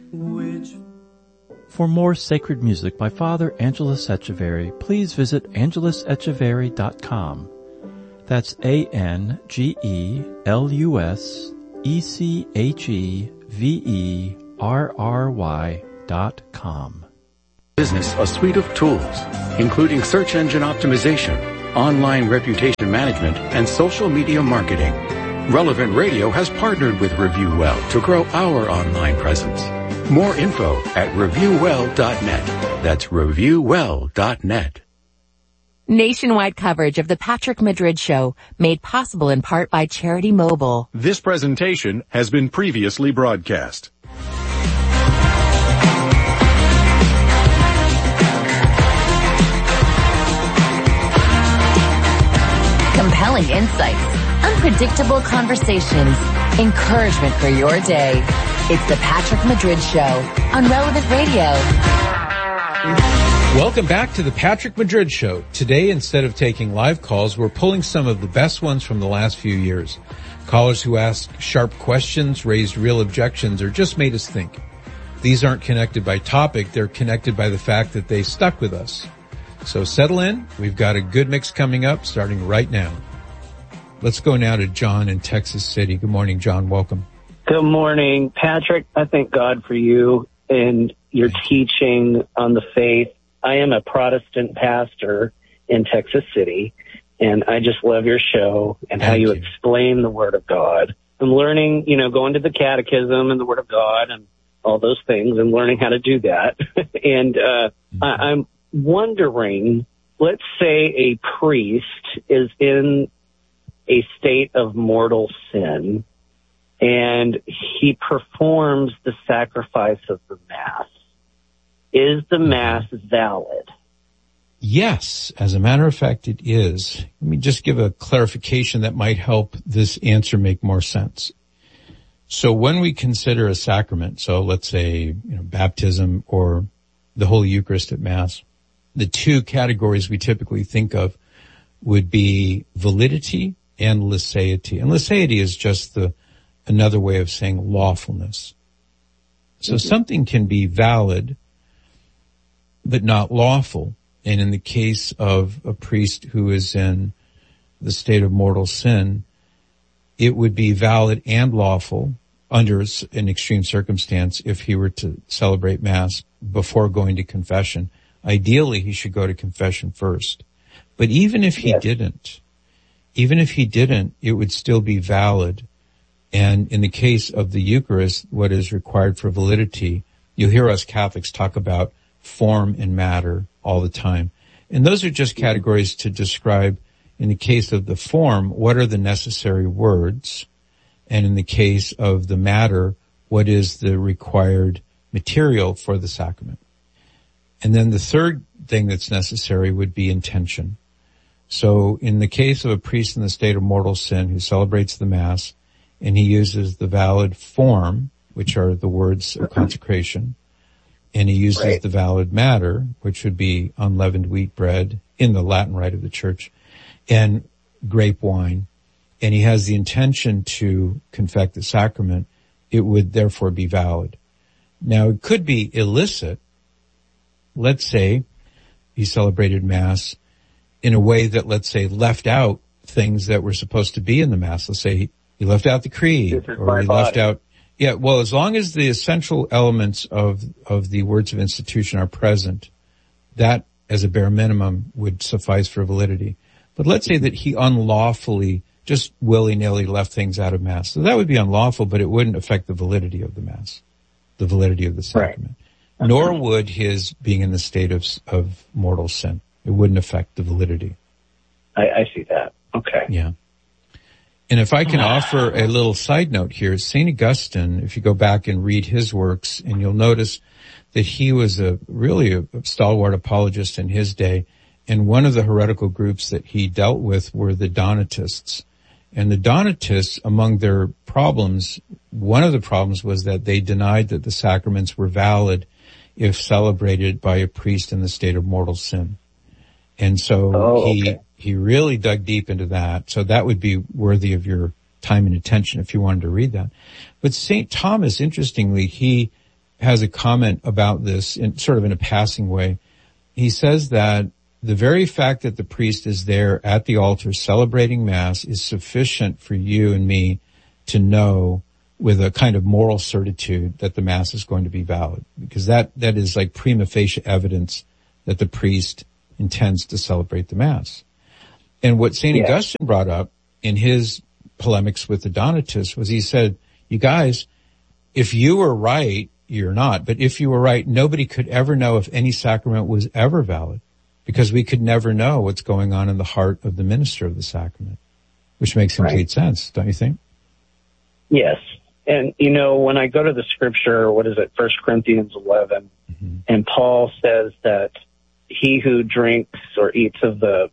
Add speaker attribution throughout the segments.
Speaker 1: For more sacred music by Father Angelus Echeverry, please visit angelusecheverry.com. That's ANGELUSECHEVERRY.com.
Speaker 2: Business a suite of tools, including search engine optimization, online reputation management, and social media marketing. Relevant Radio has partnered with ReviewWell to grow our online presence. More info at reviewwell.net. That's reviewwell.net.
Speaker 3: Nationwide coverage of the Patrick Madrid Show, made possible in part by Charity Mobile.
Speaker 4: This presentation has been previously broadcast.
Speaker 3: Compelling insights, unpredictable conversations, encouragement for your day. It's the Patrick Madrid Show on Relevant Radio.
Speaker 5: Welcome back to the Patrick Madrid Show. Today, instead of taking live calls, we're pulling some of the best ones from the last few years. Callers who asked sharp questions, raised real objections, or just made us think. These aren't connected by topic, they're connected by the fact that they stuck with us. So settle in. We've got a good mix coming up starting right now. Let's go now to John in Texas City. Good morning, John. Welcome.
Speaker 6: Good morning, Patrick. I thank God for you and your teaching on the faith. I am a Protestant pastor in Texas City, and I just love your show and how you explain the Word of God. I'm learning, going to the catechism and the Word of God and all those things and learning how to do that. And I'm wondering, let's say a priest is in a state of mortal sin, and he performs the sacrifice of the Mass. Is the Mass valid?
Speaker 5: Yes, as a matter of fact, it is. Let me just give a clarification that might help this answer make more sense. So when we consider a sacrament, so let's say, baptism or the Holy Eucharist at Mass, the two categories we typically think of would be validity and licéity. And licéity is just another way of saying lawfulness. So something can be valid, but not lawful. And in the case of a priest who is in the state of mortal sin, it would be valid and lawful under an extreme circumstance if he were to celebrate Mass before going to confession. Ideally, he should go to confession first. But even if he didn't, it would still be valid. And in the case of the Eucharist, what is required for validity, you'll hear us Catholics talk about form and matter all the time. And those are just categories to describe, in the case of the form, what are the necessary words? And in the case of the matter, what is the required material for the sacrament? And then the third thing that's necessary would be intention. So in the case of a priest in the state of mortal sin who celebrates the Mass, and he uses the valid form, which are the words of consecration, and he uses the valid matter, which would be unleavened wheat bread in the Latin rite of the Church, and grape wine, and he has the intention to confect the sacrament, it would therefore be valid. Now, it could be illicit. Let's say he celebrated Mass in a way that, let's say, left out things that were supposed to be in the Mass. Let's say he left out the creed, or he left out, as long as the essential elements of the words of institution are present, that as a bare minimum would suffice for validity. But let's say that he unlawfully, just willy-nilly left things out of Mass. So that would be unlawful, but it wouldn't affect the validity of the Mass, the validity of the sacrament. Right. Nor would his being in the state of mortal sin. It wouldn't affect the validity.
Speaker 6: I see that. Okay.
Speaker 5: Yeah. And if I can offer a little side note here, St. Augustine, if you go back and read his works, and you'll notice that he was really a stalwart apologist in his day. And one of the heretical groups that he dealt with were the Donatists. And the Donatists, among their problems, one of the problems was that they denied that the sacraments were valid if celebrated by a priest in the state of mortal sin. And so he really dug deep into that. So that would be worthy of your time and attention if you wanted to read that. But St. Thomas, interestingly, he has a comment about this in sort of in a passing way. He says that the very fact that the priest is there at the altar celebrating Mass is sufficient for you and me to know with a kind of moral certitude that the Mass is going to be valid, because that is like prima facie evidence that the priest intends to celebrate the Mass. And what St. Augustine brought up in his polemics with the Donatists was he said, you guys, if you were right, you're not. But if you were right, nobody could ever know if any sacrament was ever valid, because we could never know what's going on in the heart of the minister of the sacrament, which makes complete sense, don't you think?
Speaker 6: Yes. And, you know, when I go to the scripture, 1 Corinthians 11, and Paul says that he who drinks or eats of the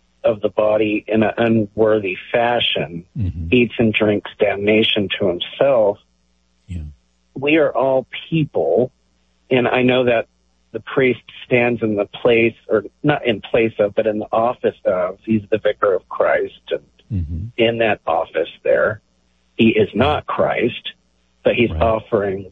Speaker 6: body in an unworthy fashion eats and drinks damnation to himself.
Speaker 5: Yeah.
Speaker 6: We are all people, and I know that the priest stands in the place, or not in place of, but in the office of, he's the vicar of Christ, and in that office there, he is not Christ, but he's offering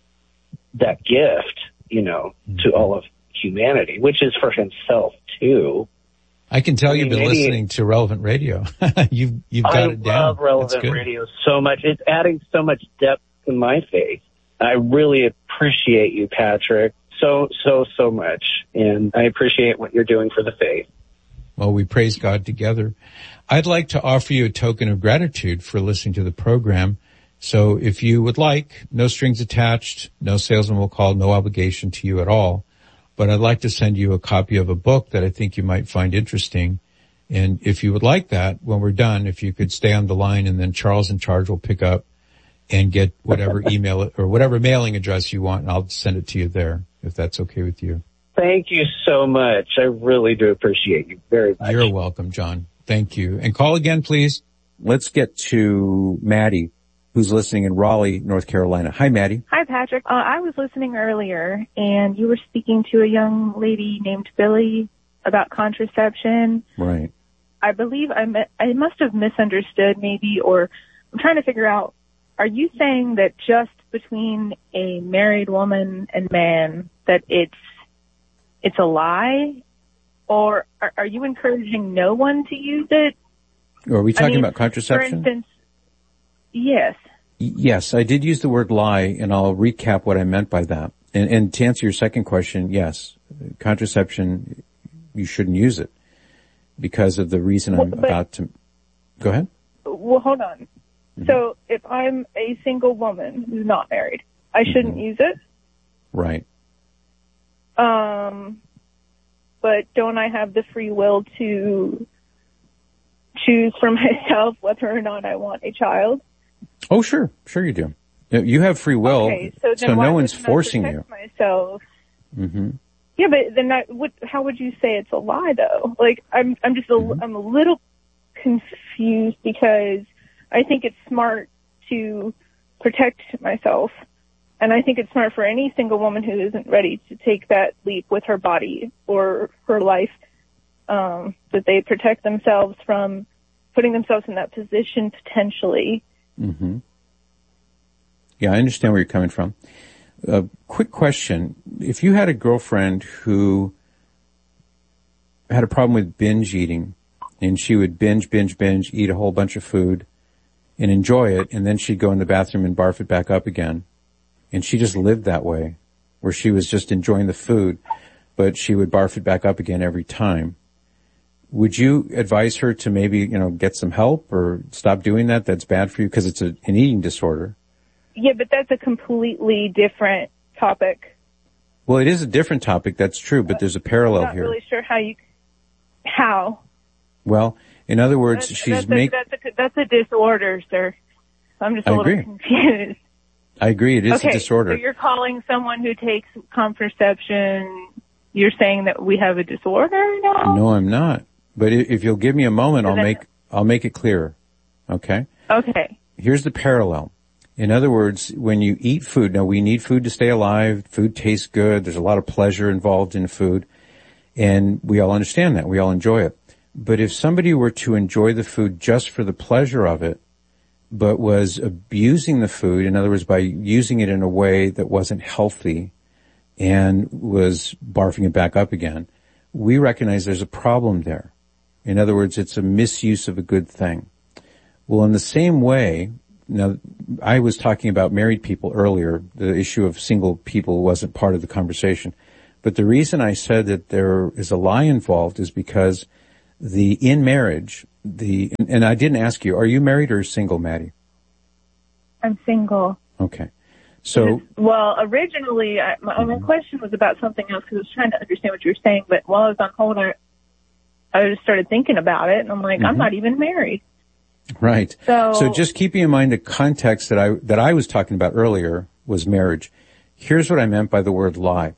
Speaker 6: that gift, you know, to all of humanity, which is for himself too.
Speaker 5: I can tell you've been listening to Relevant Radio. You've got it down.
Speaker 6: I love Relevant Radio so much. It's adding so much depth to my faith. I really appreciate you, Patrick, so much. And I appreciate what you're doing for the faith.
Speaker 5: Well, we praise God together. I'd like to offer you a token of gratitude for listening to the program. So if you would like, no strings attached, no salesman will call, no obligation to you at all. But I'd like to send you a copy of a book that I think you might find interesting. And if you would like that, when we're done, if you could stay on the line, and then Charles in charge will pick up and get whatever email or whatever mailing address you want, and I'll send it to you there, if that's okay with you.
Speaker 6: Thank you so much. I really do appreciate you very much.
Speaker 5: You're welcome, John. Thank you. And call again, please.
Speaker 7: Let's get to Maddie, who's listening in Raleigh, North Carolina. Hi, Maddie.
Speaker 8: Hi, Patrick. I was listening earlier, and you were speaking to a young lady named Billy about contraception.
Speaker 7: Right.
Speaker 8: I believe I must have misunderstood maybe, or I'm trying to figure out, are you saying that just between a married woman and man that it's a lie? Or are you encouraging no one to use it?
Speaker 7: Are we talking about contraception?
Speaker 8: For instance, yes.
Speaker 7: Yes, I did use the word lie, and I'll recap what I meant by that. And to answer your second question, yes, contraception, you shouldn't use it because of the reason I'm about to... Go ahead.
Speaker 8: Well, hold on. So if I'm a single woman who's not married, I shouldn't use it?
Speaker 7: Right.
Speaker 8: But don't I have the free will to choose for myself whether or not I want a child?
Speaker 7: Oh, sure. Sure you do. You have free will,
Speaker 8: okay, so
Speaker 7: no one's forcing you.
Speaker 8: Myself. Yeah, but then how would you say it's a lie, though? Like, I'm a little confused, because I think it's smart to protect myself. And I think it's smart for any single woman who isn't ready to take that leap with her body or her life, that they protect themselves from putting themselves in that position potentially.
Speaker 7: Yeah, I understand where you're coming from. Quick question. If you had a girlfriend who had a problem with binge eating, and she would binge, eat a whole bunch of food and enjoy it, and then she'd go in the bathroom and barf it back up again, and she just lived that way, where she was just enjoying the food, but she would barf it back up again every time, would you advise her to maybe, get some help or stop doing that? That's bad for you because it's an eating disorder.
Speaker 8: Yeah, but that's a completely different topic.
Speaker 7: Well, it is a different topic, that's true, but there's a parallel here.
Speaker 8: I'm not really sure how.
Speaker 7: Well, in other words,
Speaker 8: that's a disorder, sir. I'm just a little confused.
Speaker 7: I agree, it is a disorder.
Speaker 8: So you're calling someone who takes contraception, you're saying that we have a disorder now?
Speaker 7: No, I'm not. But if you'll give me a moment, I'll make it clearer. Okay?
Speaker 8: Okay.
Speaker 7: Here's the parallel. In other words, when you eat food, now we need food to stay alive, food tastes good, there's a lot of pleasure involved in food, and we all understand that, we all enjoy it. But if somebody were to enjoy the food just for the pleasure of it, but was abusing the food, in other words, by using it in a way that wasn't healthy and was barfing it back up again, we recognize there's a problem there. In other words, it's a misuse of a good thing. Well, in the same way, now, I was talking about married people earlier. The issue of single people wasn't part of the conversation. But the reason I said that there is a lie involved is because in marriage, and I didn't ask you, are you married or single, Maddie? I'm
Speaker 8: single.
Speaker 7: Okay. So,
Speaker 8: well, originally, my question was about something else because I was trying to understand what you were saying. But while I was on hold, I just started thinking about it, and I'm like, I'm not even married.
Speaker 7: Right.
Speaker 8: So
Speaker 7: just keeping in mind the context that I was talking about earlier was marriage. Here's what I meant by the word lie.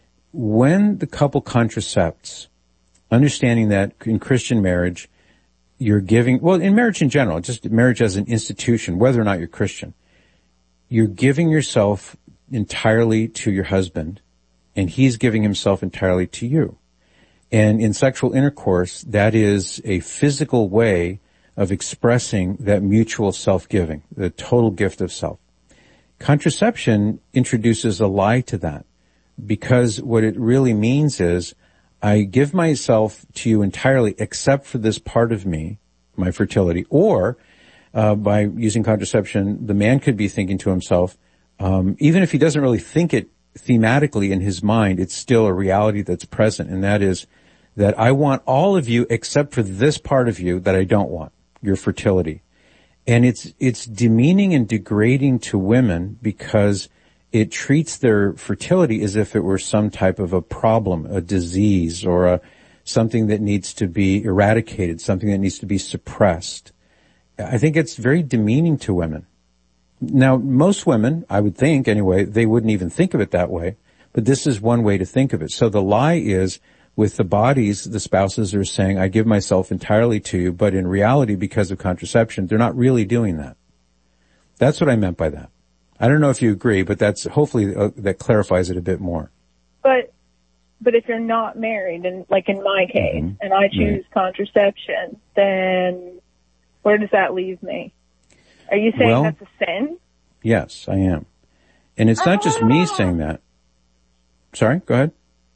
Speaker 7: When the couple contracepts, understanding that in Christian marriage, you're giving, well, in marriage in general, just marriage as an institution, whether or not you're Christian, you're giving yourself entirely to your husband, and he's giving himself entirely to you. And in sexual intercourse, that is a physical way of expressing that mutual self-giving, the total gift of self. Contraception introduces a lie to that, because what it really means is I give myself to you entirely except for this part of me, my fertility, or by using contraception, the man could be thinking to himself, even if he doesn't really think it thematically in his mind, it's still a reality that's present, and that is that I want all of you except for this part of you that I don't want, your fertility. And it's demeaning and degrading to women because it treats their fertility as if it were some type of a problem, a disease, or something that needs to be eradicated, something that needs to be suppressed. I think it's very demeaning to women. Now, most women, I would think anyway, they wouldn't even think of it that way, but this is one way to think of it. So the lie is, with the bodies, the spouses are saying, I give myself entirely to you, but in reality, because of contraception, they're not really doing that. That's what I meant by that. I don't know if you agree, but that's hopefully that clarifies it a bit more.
Speaker 8: But if you're not married, and like in my case, and I choose contraception, then where does that leave me? Are you saying that's a sin?
Speaker 7: Yes, I am. And it's not just me saying that. Sorry, go ahead.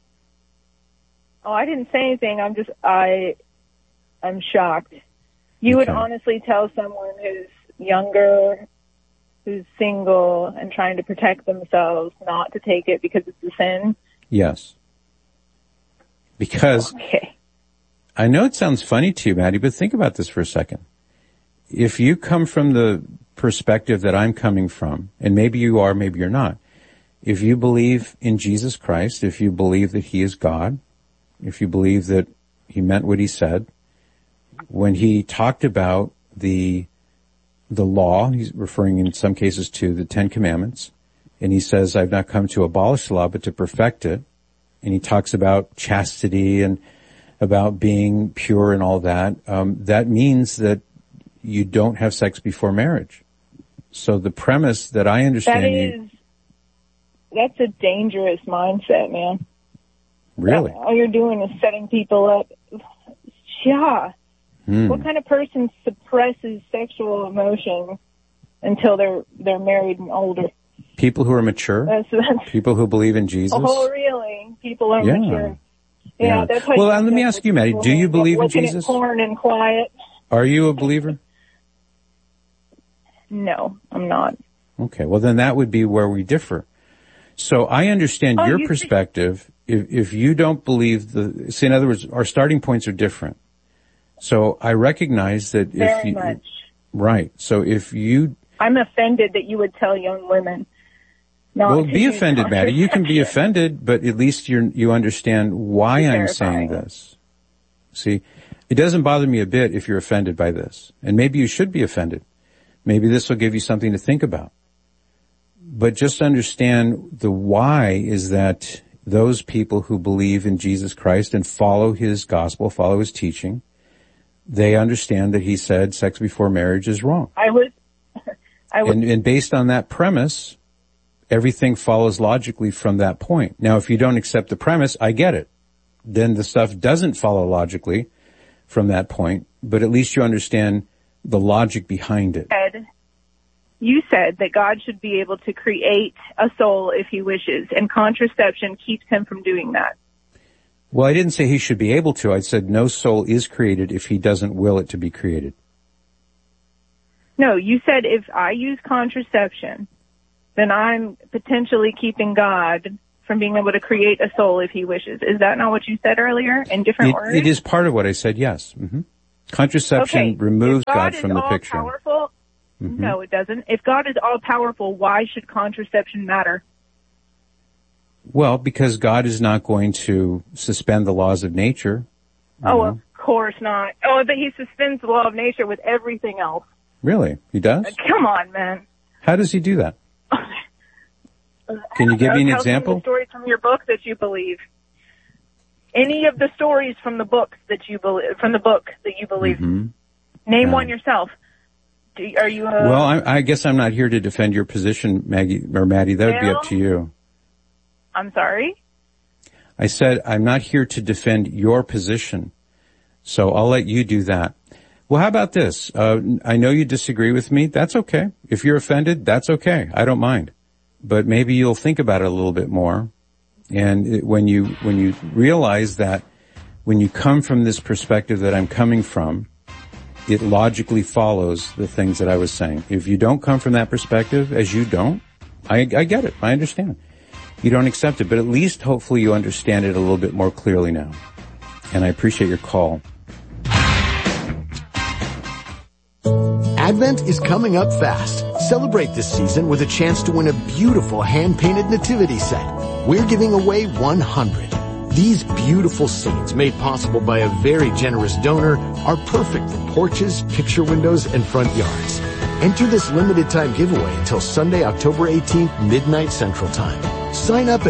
Speaker 8: Oh, I didn't say anything. I'm shocked. You would honestly tell someone who's younger, who's single, and trying to protect themselves not to take it because it's a sin?
Speaker 7: Yes. Because I know it sounds funny to you, Maddie, but think about this for a second. If you come from the perspective that I'm coming from, and maybe you are, maybe you're not, if you believe in Jesus Christ, if you believe that he is God, if you believe that he meant what he said, when he talked about the law, he's referring in some cases to the 10 Commandments, and he says, I've not come to abolish the law, but to perfect it. And he talks about chastity and about being pure and all that. That means that you don't have sex before marriage. So the premise that I understand...
Speaker 8: That's a dangerous mindset, man.
Speaker 7: Really?
Speaker 8: All you're doing is setting people up. Yeah. What kind of person suppresses sexual emotion until they're married and older?
Speaker 7: People who are mature. That's people who believe in Jesus.
Speaker 8: Oh, really? People are mature. Yeah. That's
Speaker 7: well, let me ask you, Maddie. Do you believe in Jesus?
Speaker 8: Porn and quiet.
Speaker 7: Are you a believer?
Speaker 8: No, I'm not.
Speaker 7: Okay. Well, then that would be where we differ. So I understand your perspective. If you don't believe in other words, our starting points are different. So I recognize that
Speaker 8: Very much.
Speaker 7: Right. So if you...
Speaker 8: I'm offended that you would tell young women not to
Speaker 7: be offended, Maddie. You can be offended, but at least you understand why I'm saying this. See, it doesn't bother me a bit if you're offended by this. And maybe you should be offended. Maybe this will give you something to think about. But just understand the why is that those people who believe in Jesus Christ and follow his gospel, follow his teaching, they understand that he said sex before marriage is wrong.
Speaker 8: I would.
Speaker 7: And based on that premise, everything follows logically from that point. Now, if you don't accept the premise, I get it. Then the stuff doesn't follow logically from that point, but at least you understand the logic behind it.
Speaker 8: you said that God should be able to create a soul if he wishes, and contraception keeps him from doing that.
Speaker 7: Well, I didn't say he should be able to. I said no soul is created if he doesn't will it to be created.
Speaker 8: No, you said if I use contraception, then I'm potentially keeping God from being able to create a soul if he wishes. Is that not what you said earlier in different words?
Speaker 7: It is part of what I said, yes. Mm-hmm. Contraception removes God from the picture.
Speaker 8: Powerful, no, it doesn't. If God is all-powerful, why should contraception matter?
Speaker 7: Well, because God is not going to suspend the laws of nature.
Speaker 8: Oh, of course not. Oh, but he suspends the law of nature with everything else.
Speaker 7: Really? He does?
Speaker 8: Come on, man.
Speaker 7: How does he do that? Can you give me an example?
Speaker 8: Tell me the stories from your book that you believe. Any of the stories from the books that you believe, from the book that you believe. Name one yourself. Are you?
Speaker 7: Well, I guess I'm not here to defend your position, Maggie or Maddie. That would be up to you.
Speaker 8: I'm sorry?
Speaker 7: I said I'm not here to defend your position, so I'll let you do that. Well, how about this? I know you disagree with me. That's okay. If you're offended, that's okay. I don't mind. But maybe you'll think about it a little bit more. And when you realize that when you come from this perspective that I'm coming from, it logically follows the things that I was saying. If you don't come from that perspective, as you don't, I get it. I understand. You don't accept it, but at least hopefully you understand it a little bit more clearly now. And I appreciate your call.
Speaker 9: Advent is coming up fast. Celebrate this season with a chance to win a beautiful hand-painted nativity set. We're giving away 100. These beautiful scenes, made possible by a very generous donor, are perfect for porches, picture windows, and front yards. Enter this limited-time giveaway until Sunday, October 18th, midnight Central Time. Sign up at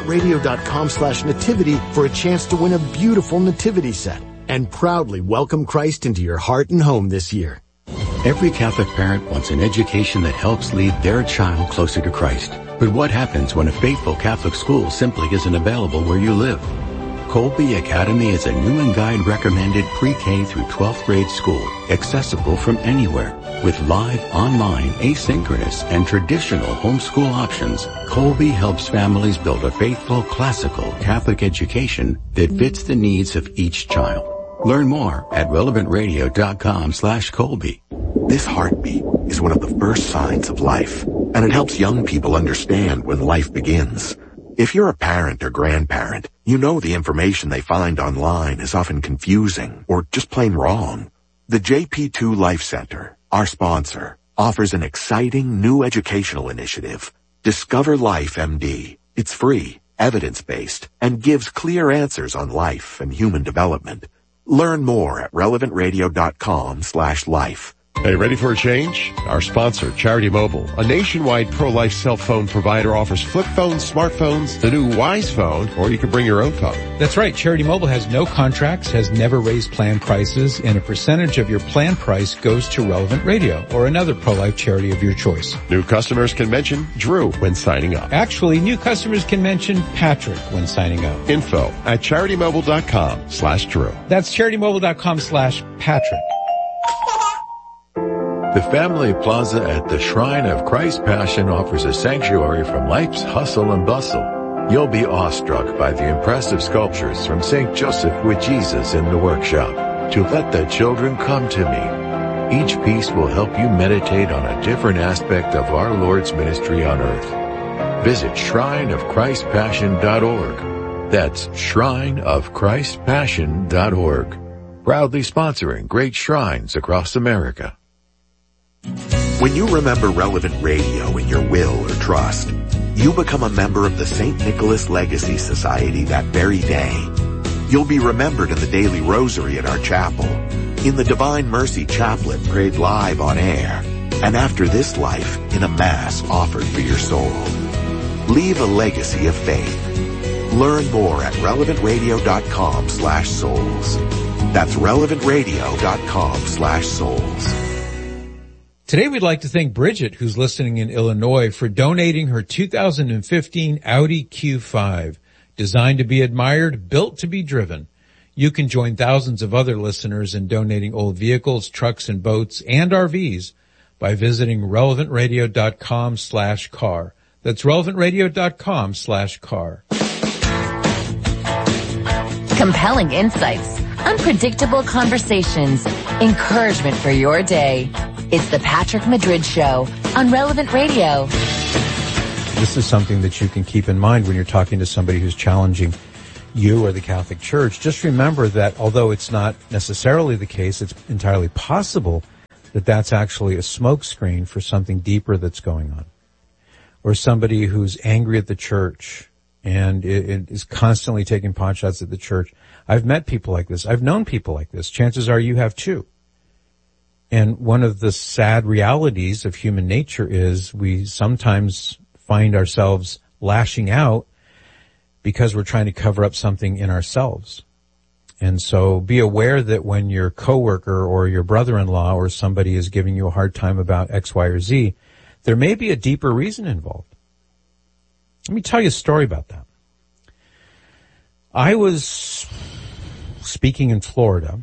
Speaker 9: relevantradio.com/nativity for a chance to win a beautiful nativity set and proudly welcome Christ into your heart and home this year.
Speaker 2: Every Catholic parent wants an education that helps lead their child closer to Christ. But what happens when a faithful Catholic school simply isn't available where you live? Colby Academy is a new and guide recommended pre-K through 12th grade school, accessible from anywhere. With live, online, asynchronous, and traditional homeschool options, Colby helps families build a faithful, classical Catholic education that fits the needs of each child. Learn more at relevantradio.com/Colby.
Speaker 10: This heartbeat is one of the first signs of life, and it helps young people understand when life begins. If you're a parent or grandparent, you know the information they find online is often confusing or just plain wrong. The JP2 Life Center, our sponsor, offers an exciting new educational initiative, Discover Life MD. It's free, evidence-based, and gives clear answers on life and human development. Learn more at relevantradio.com/life.
Speaker 11: Hey, ready for a change? Our sponsor, Charity Mobile, a nationwide pro-life cell phone provider, offers flip phones, smartphones, the new Wise phone, or you can bring your own phone.
Speaker 5: That's right. Charity Mobile has no contracts, has never raised plan prices, and a percentage of your plan price goes to Relevant Radio or another pro-life charity of your choice.
Speaker 11: New customers can mention Drew when signing up.
Speaker 5: Actually, new customers can mention Patrick when signing up.
Speaker 11: Info at CharityMobile.com/Drew.
Speaker 5: That's CharityMobile.com/Patrick.
Speaker 2: The Family Plaza at the Shrine of Christ Passion offers a sanctuary from life's hustle and bustle. You'll be awestruck by the impressive sculptures from St. Joseph with Jesus in the workshop. To let the children come to me. Each piece will help you meditate on a different aspect of our Lord's ministry on earth. Visit shrineofchristpassion.org. That's shrineofchristpassion.org. Proudly sponsoring great shrines across America.
Speaker 10: When you remember Relevant Radio in your will or trust, you become a member of the St. Nicholas Legacy Society that very day. You'll be remembered in the daily rosary at our chapel, in the Divine Mercy Chaplet prayed live on air, and after this life in a Mass offered for your soul. Leave a legacy of faith. Learn more at relevantradio.com/souls. That's relevantradio.com/souls.
Speaker 5: Today we'd like to thank Bridget, who's listening in Illinois, for donating her 2015 Audi Q5. Designed to be admired, built to be driven. You can join thousands of other listeners in donating old vehicles, trucks, and boats, and RVs by visiting relevantradio.com/car. That's relevantradio.com/car.
Speaker 3: Compelling insights, unpredictable conversations, encouragement for your day. It's the Patrick Madrid Show on Relevant Radio.
Speaker 5: This is something that you can keep in mind when you're talking to somebody who's challenging you or the Catholic Church. Just remember that although it's not necessarily the case, it's entirely possible that that's actually a smokescreen for something deeper that's going on. Or somebody who's angry at the church and it is constantly taking potshots at the church. I've met people like this. I've known people like this. Chances are you have too. And one of the sad realities of human nature is we sometimes find ourselves lashing out because we're trying to cover up something in ourselves. And so be aware that when your coworker or your brother-in-law or somebody is giving you a hard time about X, Y, or Z, there may be a deeper reason involved. Let me tell you a story about that. I was speaking in Florida,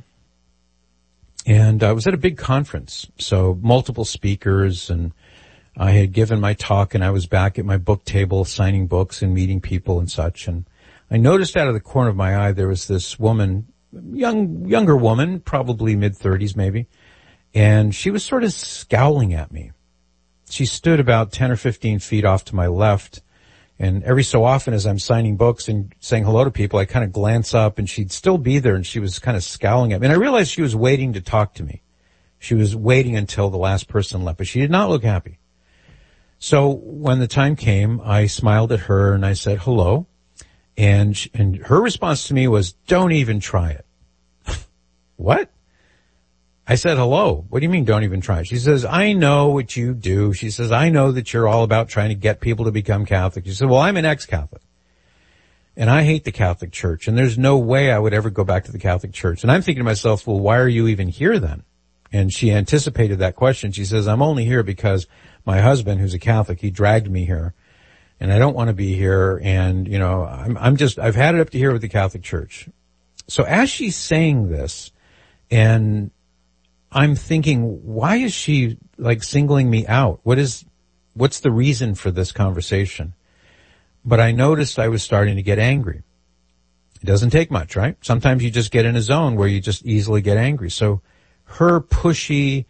Speaker 5: and I was at a big conference, so multiple speakers, and I had given my talk, and I was back at my book table signing books and meeting people and such, and I noticed out of the corner of my eye there was this woman, younger woman, probably mid-30s maybe, and she was sort of scowling at me. She stood about 10 or 15 feet off to my left, and every so often as I'm signing books and saying hello to people, I kind of glance up and she'd still be there and she was kind of scowling at me. And I realized she was waiting to talk to me. She was waiting until the last person left, but she did not look happy. So when the time came, I smiled at her and I said hello. And her response to me was, "Don't even try it." What? I said, "Hello. What do you mean don't even try it?" She says, "I know what you do." She says, "I know that you're all about trying to get people to become Catholic." She said, "Well, I'm an ex-Catholic. And I hate the Catholic Church. And there's no way I would ever go back to the Catholic Church." And I'm thinking to myself, well, why are you even here then? And she anticipated that question. She says, "I'm only here because my husband, who's a Catholic, he dragged me here. And I don't want to be here. And, you know, I've had it up to here with the Catholic Church." So as she's saying this, and I'm thinking, why is she like singling me out? What's the reason for this conversation? But I noticed I was starting to get angry. It doesn't take much, right? Sometimes you just get in a zone where you just easily get angry. So her pushy,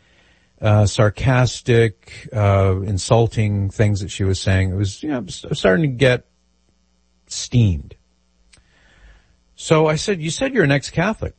Speaker 5: sarcastic, insulting things that she was saying, it was, starting to get steamed. So I said, "You said you're an ex-Catholic.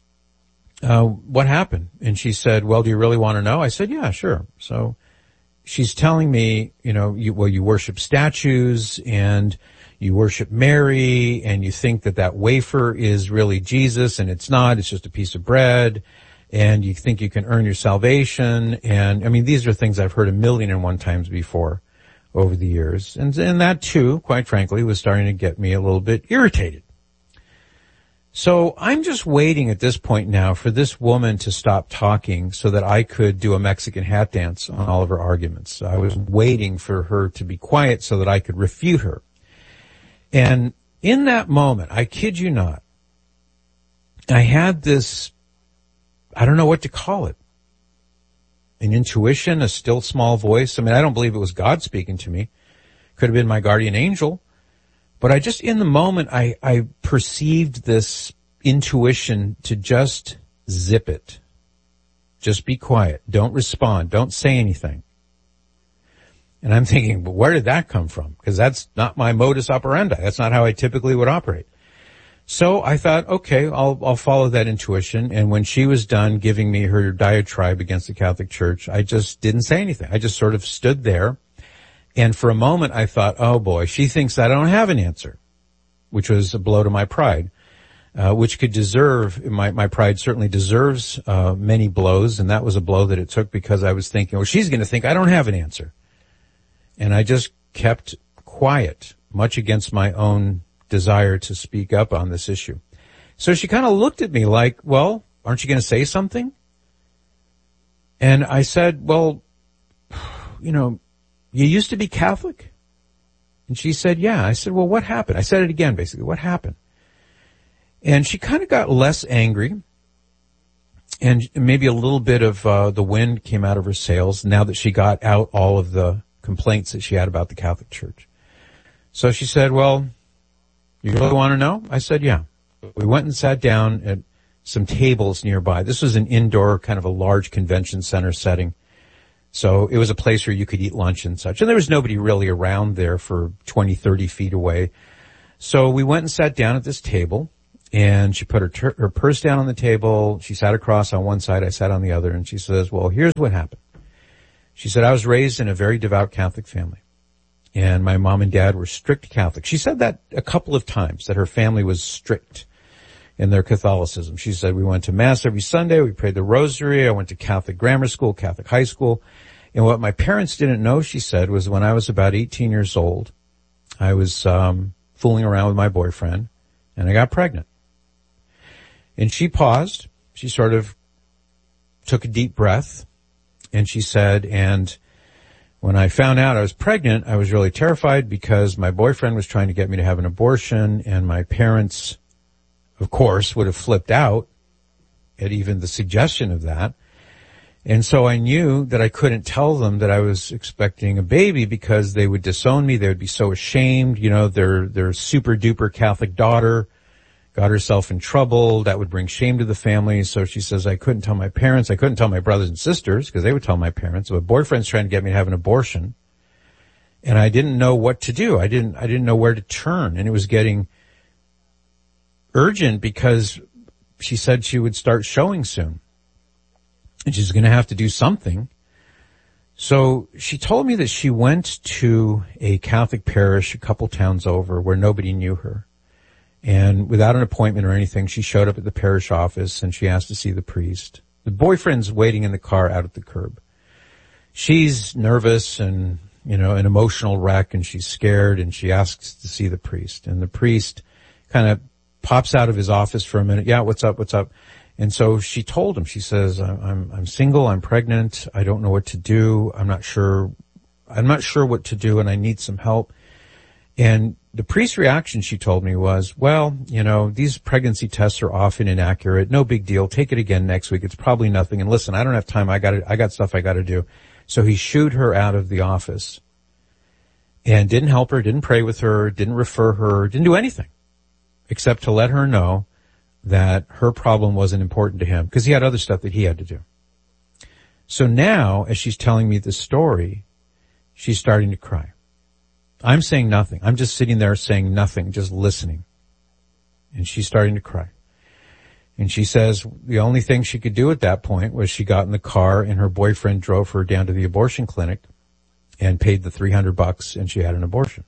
Speaker 5: What happened?" And she said, "Well, do you really want to know?" I said, "Yeah, sure." So she's telling me, you worship statues and you worship Mary and you think that wafer is really Jesus and it's not, it's just a piece of bread. And you think you can earn your salvation. And I mean, these are things I've heard 1,000,001 times before over the years. And that too, quite frankly, was starting to get me a little bit irritated. So I'm just waiting at this point now for this woman to stop talking so that I could do a Mexican hat dance on all of her arguments. I was waiting for her to be quiet so that I could refute her. And in that moment, I kid you not, I had this, I don't know what to call it, an intuition, a still small voice. I mean, I don't believe it was God speaking to me. Could have been my guardian angel. But I just, in the moment, I perceived this intuition to just zip it. Just be quiet. Don't respond. Don't say anything. And I'm thinking, but where did that come from? Because that's not my modus operandi. That's not how I typically would operate. So I thought, okay, I'll follow that intuition. And when she was done giving me her diatribe against the Catholic Church, I just didn't say anything. I just sort of stood there. And for a moment I thought, oh boy, she thinks I don't have an answer, which was a blow to my pride, which could deserve, my pride certainly deserves, many blows. And that was a blow that it took because I was thinking, well, she's going to think I don't have an answer. And I just kept quiet, much against my own desire to speak up on this issue. So she kind of looked at me like, well, aren't you going to say something? And I said, well, you used to be Catholic? And she said, yeah. I said, well, what happened? I said it again, basically. What happened? And she kind of got less angry. And maybe a little bit of the wind came out of her sails now that she got out all of the complaints that she had about the Catholic Church. So she said, well, you really want to know? I said, yeah. We went and sat down at some tables nearby. This was an indoor, kind of a large convention center setting. So it was a place where you could eat lunch and such. And there was nobody really around there for 20, 30 feet away. So we went and sat down at this table. And she put her purse down on the table. She sat across on one side. I sat on the other. And she says, well, here's what happened. She said, I was raised in a very devout Catholic family. And my mom and dad were strict Catholic. She said that a couple of times, that her family was strict in their Catholicism. She said, we went to Mass every Sunday. We prayed the rosary. I went to Catholic grammar school, Catholic high school. And what my parents didn't know, she said, was when I was about 18 years old, I was fooling around with my boyfriend, and I got pregnant. And she paused. She sort of took a deep breath, and she said, and when I found out I was pregnant, I was really terrified because my boyfriend was trying to get me to have an abortion, and my parents, of course, would have flipped out at even the suggestion of that. And so I knew that I couldn't tell them that I was expecting a baby because they would disown me. They would be so ashamed. You know, their super duper Catholic daughter got herself in trouble. That would bring shame to the family. So she says, I couldn't tell my parents. I couldn't tell my brothers and sisters because they would tell my parents. My boyfriend's trying to get me to have an abortion. And I didn't know what to do. I didn't know where to turn. And it was getting urgent because she said she would start showing soon. And she's going to have to do something. So she told me that she went to a Catholic parish a couple towns over where nobody knew her. And without an appointment or anything, she showed up at the parish office and she asked to see the priest. The boyfriend's waiting in the car out at the curb. She's nervous and, you know, an emotional wreck, and she's scared, and she asks to see the priest. And the priest kind of pops out of his office for a minute. Yeah, what's up? And so she told him, she says, I'm single, I'm pregnant, I don't know what to do, I'm not sure what to do, and I need some help. And the priest's reaction, she told me, was, well, you know, these pregnancy tests are often inaccurate. No big deal. Take it again next week. It's probably nothing. And listen, I don't have time. I got stuff I got to do. So he shooed her out of the office and didn't help her, didn't pray with her, didn't refer her, didn't do anything except to let her know that her problem wasn't important to him because he had other stuff that he had to do. So now, as she's telling me this story, she's starting to cry. I'm saying nothing. I'm just sitting there saying nothing, just listening. And she's starting to cry. And she says the only thing she could do at that point was she got in the car and her boyfriend drove her down to the abortion clinic and paid the $300 and she had an abortion.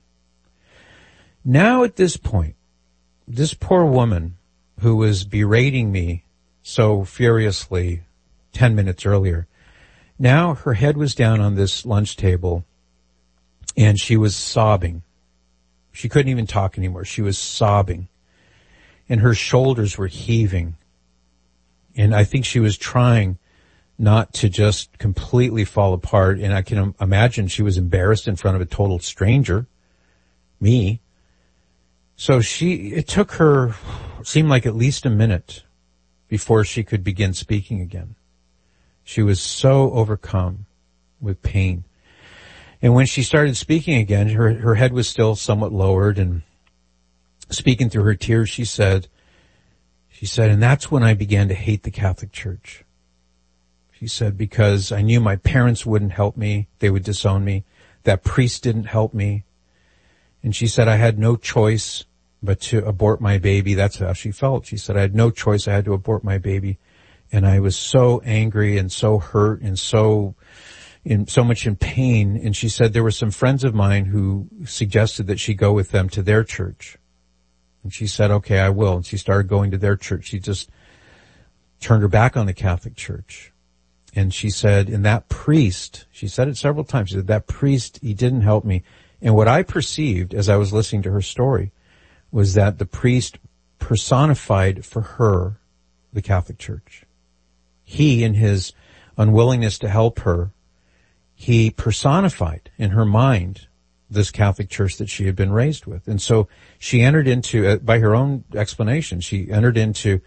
Speaker 5: Now at this point, this poor woman who was berating me so furiously 10 minutes earlier, now her head was down on this lunch table and she was sobbing. She couldn't even talk anymore. She was sobbing. And her shoulders were heaving. And I think she was trying not to just completely fall apart. And I can imagine she was embarrassed in front of a total stranger, me. So it took her, seemed like at least a minute before she could begin speaking again. She was so overcome with pain. And when she started speaking again, her head was still somewhat lowered, and speaking through her tears, she said, and that's when I began to hate the Catholic Church. She said, because I knew my parents wouldn't help me. They would disown me. That priest didn't help me. And she said, I had no choice but to abort my baby. That's how she felt. She said, I had no choice. I had to abort my baby. And I was so angry and so hurt and so much in pain. And she said there were some friends of mine who suggested that she go with them to their church. And she said, okay, I will. And she started going to their church. She just turned her back on the Catholic Church. And she said, and that priest, she said it several times, she said, that priest, he didn't help me. And what I perceived as I was listening to her story was that the priest personified for her the Catholic Church. He, in his unwillingness to help her, he personified in her mind this Catholic Church that she had been raised with. And so she entered into, by her own explanation, she entered into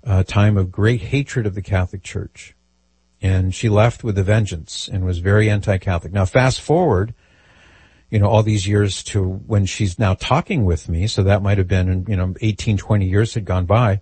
Speaker 5: a time of great hatred of the Catholic Church. And she left with a vengeance and was very anti-Catholic. Now, fast forward, all these years to when she's now talking with me. So that might have been, 18, 20 years had gone by.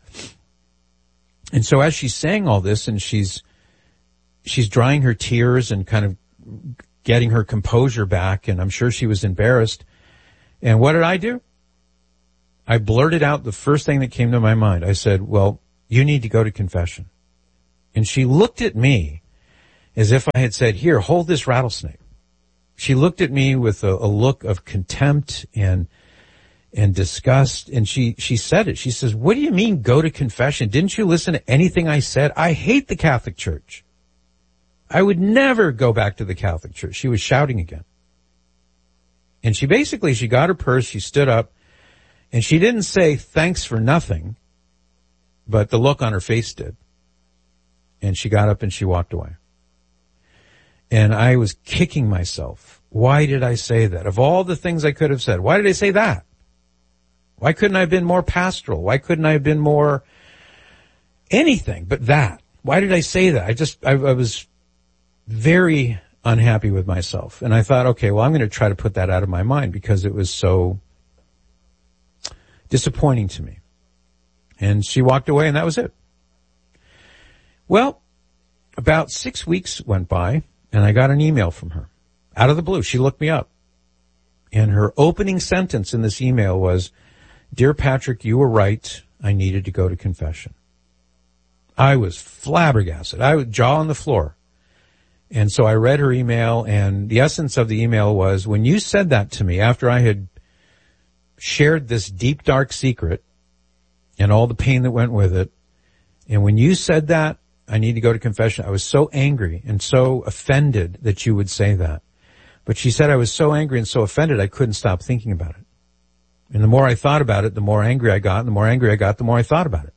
Speaker 5: And so as she's saying all this and she's drying her tears and kind of getting her composure back, and I'm sure she was embarrassed. And what did I do? I blurted out the first thing that came to my mind. I said, well, you need to go to confession. And she looked at me as if I had said, here, hold this rattlesnake. She looked at me with a look of contempt and disgust. And she said it. She says, what do you mean go to confession? Didn't you listen to anything I said? I hate the Catholic Church. I would never go back to the Catholic Church. She was shouting again. And she got her purse. She stood up and she didn't say thanks for nothing, but the look on her face did. And she got up and she walked away. And I was kicking myself. Why did I say that? Of all the things I could have said, why did I say that? Why couldn't I have been more pastoral? Why couldn't I have been more anything but that? Why did I say that? I was very unhappy with myself. And I thought, okay, well, I'm going to try to put that out of my mind because it was so disappointing to me. And she walked away and that was it. Well, about 6 weeks went by and I got an email from her out of the blue. She looked me up and her opening sentence in this email was, "Dear Patrick, you were right. I needed to go to confession." I was flabbergasted. I was jaw on the floor. And so I read her email, and the essence of the email was, when you said that to me after I had shared this deep, dark secret and all the pain that went with it, and when you said that, I need to go to confession, I was so angry and so offended that you would say that. But she said I was so angry and so offended I couldn't stop thinking about it. And the more I thought about it, the more angry I got, and the more angry I got, the more I thought about it.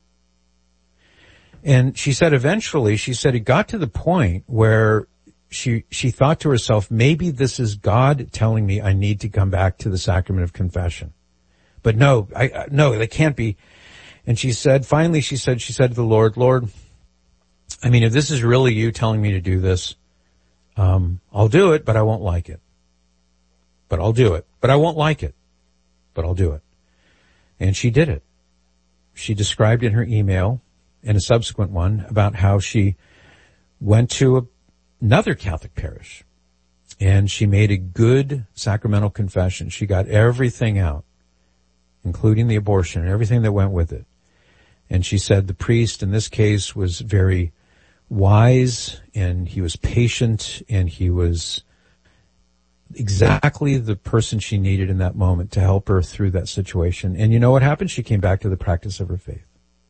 Speaker 5: And she said eventually, it got to the point where she thought to herself, maybe this is God telling me I need to come back to the sacrament of confession. But no, that can't be. And she said to the Lord, I mean, if this is really you telling me to do this, I'll do it, but I won't like it. But I'll do it, but I won't like it. But I'll do it. And she did it. She described in her email, in a subsequent one, about how she went to another Catholic parish and she made a good sacramental confession. She got everything out, including the abortion and everything that went with it. And she said the priest in this case was very wise and he was patient and he was exactly the person she needed in that moment to help her through that situation. And you know what happened? She came back to the practice of her faith.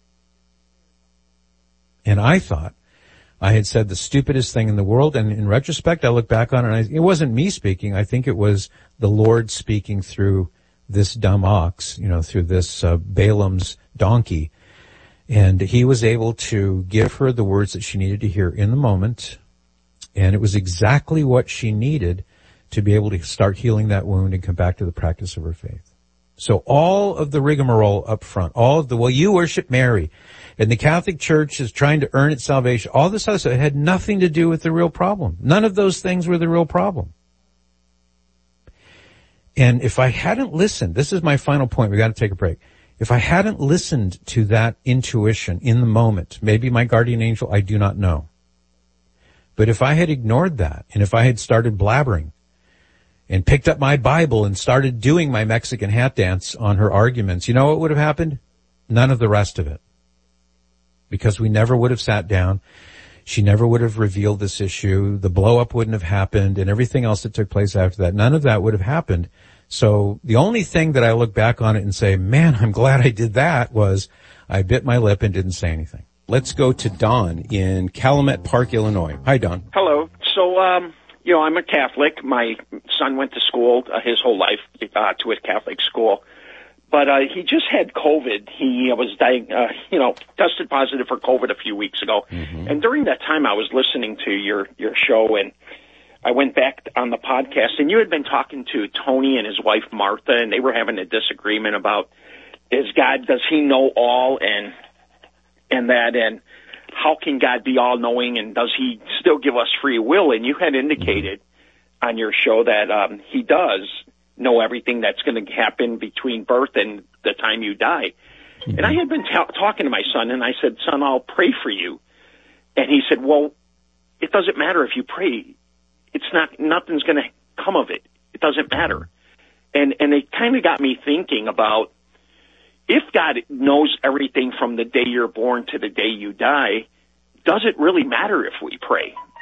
Speaker 5: And I thought I had said the stupidest thing in the world. And in retrospect, I look back on it and it wasn't me speaking. I think it was the Lord speaking through this dumb ox, through this Balaam's donkey. And he was able to give her the words that she needed to hear in the moment. And it was exactly what she needed to be able to start healing that wound and come back to the practice of her faith. So all of the rigmarole up front, you worship Mary, and the Catholic Church is trying to earn its salvation, all this other stuff, it had nothing to do with the real problem. None of those things were the real problem. And if I hadn't listened, this is my final point, we got to take a break. If I hadn't listened to that intuition in the moment, maybe my guardian angel, I do not know. But if I had ignored that, and if I had started blabbering, and picked up my Bible and started doing my Mexican hat dance on her arguments, you know what would have happened? None of the rest of it. Because we never would have sat down. She never would have revealed this issue. The blow up wouldn't have happened and everything else that took place after that. None of that would have happened. So the only thing that I look back on it and say, man, I'm glad I did that, was I bit my lip and didn't say anything. Let's go to Don in Calumet Park, Illinois. Hi, Don.
Speaker 12: Hello. So, I'm a Catholic. My son went to school his whole life to a Catholic school, but he just had COVID. He was tested positive for COVID a few weeks ago, and during that time, I was listening to your show, and I went back on the podcast, and you had been talking to Tony and his wife Martha, and they were having a disagreement about does he know all, and and how can God be all-knowing, and does he still give us free will? And you had indicated on your show that he does know everything that's going to happen between birth and the time you die. Mm-hmm. And I had been talking to my son, and I said, son, I'll pray for you. And he said, well, it doesn't matter if you pray. Nothing's going to come of it. It doesn't matter. And it kind of got me thinking about, if God knows everything from the day you're born to the day you die, does it really matter if we pray?